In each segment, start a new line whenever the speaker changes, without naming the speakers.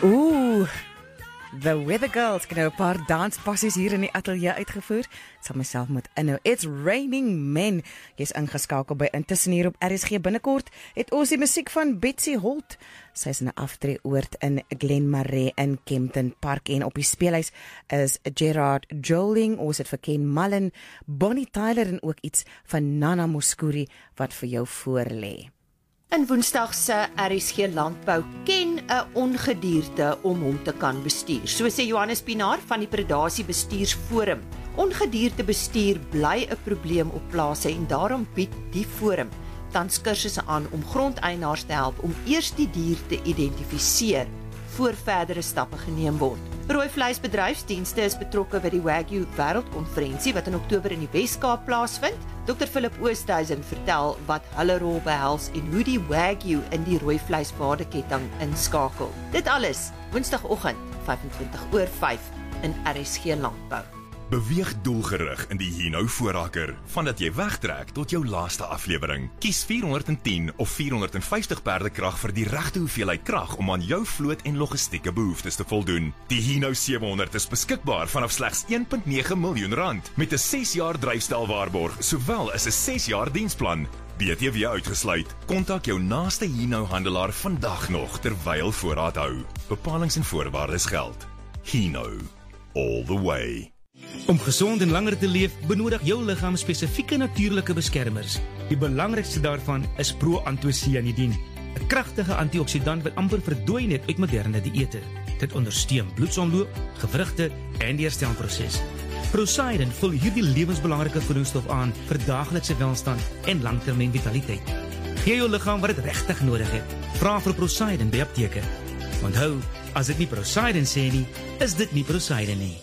Ooh, The Weather Girls. Ek het nou 'n paar danspassies hier in die ateljee uitgevoer. Ek sal myself moet inhou. It's Raining Men. Jy's ingeskakel by Intussen hier op RSG. Binnekort het ons die musiek van Betsy Holt. Sy is in 'n aftreeoord in Glenmarais in Kempton Park en op die speelhuis is Gerard Joling, ons het vir Ken Mullen, Bonnie Tyler en ook iets van Nana Mouskouri wat vir jou voorlê.
In Woensdag se RSG Landbou ken 'n ongedierte om hom te kan bestuur. So sê Johannes Pinaar van die Predasie Bestuursforum. Ongedierte bestuur bly 'n probleem op plase en daarom bied die forum tans kursusse aan om grondeienaars te help om eers die dier te identifiseer voor verdere stappe geneem word. Rooi vleisbedryfsdienste is betrokke by die Wagyu Wêreldkonferensie wat in Oktober in die Wes-Kaap plaasvind. Dr. Philip Oosthuizen vertel wat hulle rol behels en hoe die Wagyu in die rooi vleiswaardeketting inskakel. Dit alles Woensdagoggend 5:25 in RSG Landbou.
Beweeg doelgerig in die Hino voorraker, vandat jy wegtrek tot jou laaste aflewering. Kies 410 of 450 perdekrag vir die regte hoeveelheid krag om aan jou vloot en logistieke behoeftes te voldoen. Die Hino 700 is beskikbaar vanaf slegs 1.9 miljoen rand, met 'n 6 jaar dryfstelwaarborg, sowel as 'n 6 jaar diensplan. BTW uitgesluit. Kontak jou naaste Hino handelaar vandag nog terwyl voorraad hou. Bepalings en voorwaardes geld. Hino, all the way.
Om gesond en langer te leef, benodig jou liggaam spesifieke natuurlike beskermers. Die belangrikste daarvan is proantocyanidin, 'n kragtige antioksidant wat amper verdwyn het uit moderne dieete. Dit ondersteun bloedsomloop, gewrigte en die herstelproses. Procyden vul hierdie lewensbelangrike voedingsstof aan vir daaglikse welstand en langtermyn vitaliteit. Gee jou liggaam wat dit regtig nodig het. Vra vir Procyden by apteke. Onthou, as dit nie Procyden sê nie, is dit nie Procyden nie.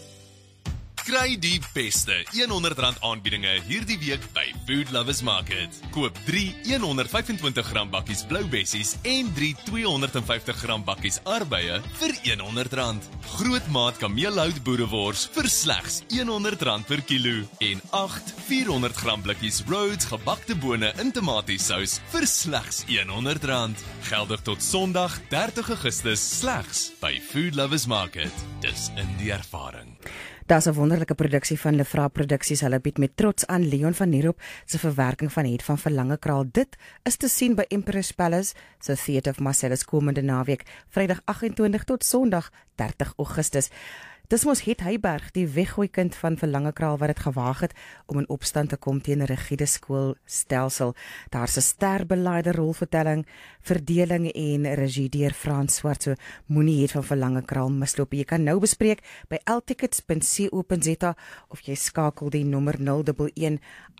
Kry die beste R100 aanbiedinge hierdie week by Food Lovers Market. Koop 3 125 gram bakkies blou bessies en 3 250 gram bakkies arbeie vir R100. Groot maat kameelhout boerewors vir slegs R100 per kilo en 8 400 gram blikkies Rhodes gebakte bone in tomatiesous vir slegs R100. Geldig tot Sondag 30 Augustus slegs by Food Lovers Market. Dis in die ervaring.
Daar's 'n wonderlike produksie van Lefra Produksies. Hulle bied met trots aan Leon van Nierop se verwerking van Het van Verlange Kraal. Dit is te sien by Empress Palace se Theatre of Marcellus komende naweek, Vrydag 28 tot Sondag 30 Augustus. Dis mos Het Heyberg, die weggooikind van Verlange Kraal wat dit gewaag het om in opstand te kom teen 'n rigiede skoolstelsel. Daar's 'n sterbelaide rolvertelling, verdeling en regie deur Frans Swart. So moenie Het van Verlange Kraal misloop. Jy kan nou bespreek by ltickets.co.za of jy skakel die nommer 011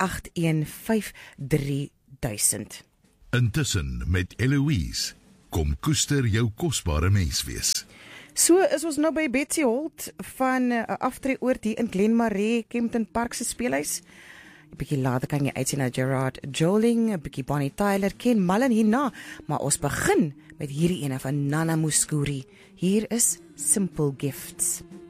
815 3000.
Intussen met Eloise, kom koester jou kosbare menswees.
So is ons nou by Betsy Holt van 'n aftreeoord hier in Glenmarais, Kempton Park se speelhuis. 'n Bietjie later kan jy uitsien na Gerard Joling, 'n bietjie Bonnie Tyler, Ken Mullen hierna, maar ons begin met hierdie ene van Nana Mouskouri. Hier is Simple Gifts.